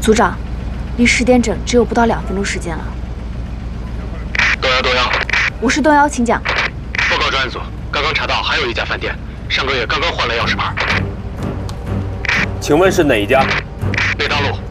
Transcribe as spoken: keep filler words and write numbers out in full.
组长，离十点整只有不到两分钟时间了。 东幺东幺， 我是东幺，请讲。 报告专案组，刚刚查到还有一家饭店，上个月刚刚换了钥匙牌。 请问是哪一家？ 内大路。